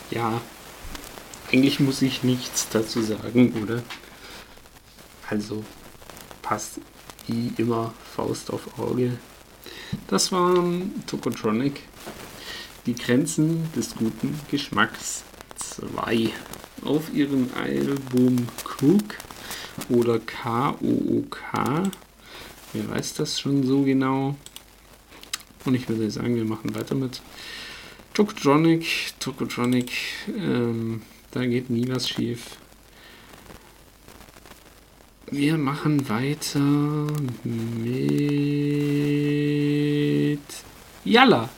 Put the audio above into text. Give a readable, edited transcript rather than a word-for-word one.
Ja, eigentlich muss ich nichts dazu sagen, oder? Also passt wie immer Faust auf Auge. Das waren Tokotronic, die Grenzen des guten Geschmacks 2 auf ihrem Album Cook oder Kook. Wer weiß das schon so genau? Und ich würde sagen, wir machen weiter mit Tokotronic. Da geht nie was schief. Wir machen weiter mit Yalla.